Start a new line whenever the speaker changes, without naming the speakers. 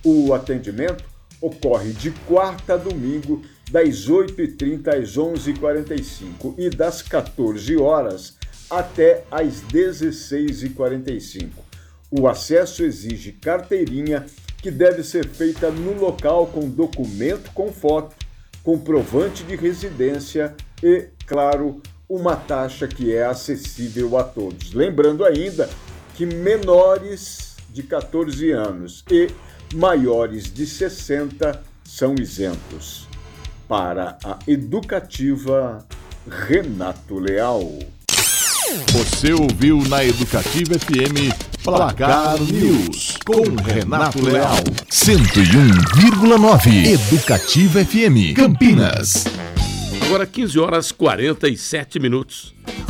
O atendimento ocorre de quarta a domingo, das 8h30 às 11h45 e das 14 horas até às 16h45. O acesso exige carteirinha, que deve ser feita no local com documento com foto, comprovante de residência e, claro, uma taxa que é acessível a todos. Lembrando ainda que menores de 14 anos e maiores de 60 são isentos. Para a Educativa, Renato Leal.
Você ouviu na Educativa FM Placar News com Renato Leal. 101,9 Educativa FM Campinas.
Agora 15 horas 47 minutos.